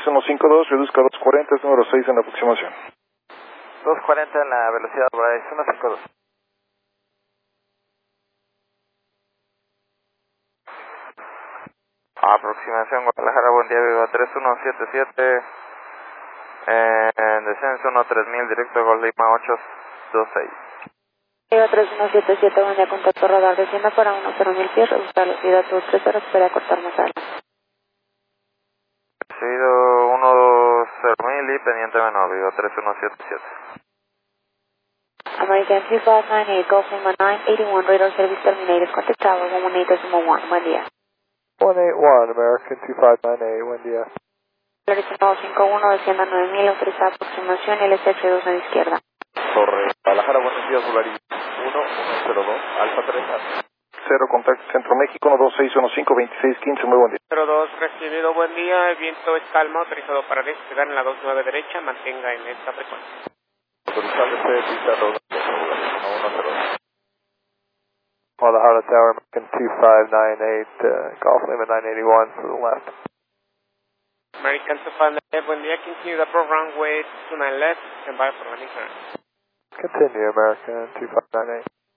152, reduzca a 240, es número 6 en la aproximación. 240 en la velocidad Bryce, 152. Aproximación Guadalajara, buen día, Viva 3177, en descenso 13000, directo Gol Lima 826. Viva 3177, buen día, contacto radar, descienda para 10.000 pies, reduzca velocidad 230, espera cortar más adelante. Recibido 12000 y pendiente menor, Viva 3177. American 2598, Gulf Lima 981, radar service terminated, contact tower 118.1, buen día. 181, American 2598, buen día. Florida 51, descienda 9000, autorizada aproximación, LSH2 a la izquierda. Torre Guadalajara, buenos días, Volaris 1102, Alfa 3 0, contacto Centro México, 12615, muy buen día. 02, recibido, buen día, el viento es calma, autorizado para despegar en la 29 derecha, mantenga en esta frecuencia. autorizado de pista 2 a 102. Guadalajara Tower, American 2598, Golf Lima 981 to the left. American 259, buen día, continue the program runway 29 left, stand by for landing clearance. Continue, American 2598.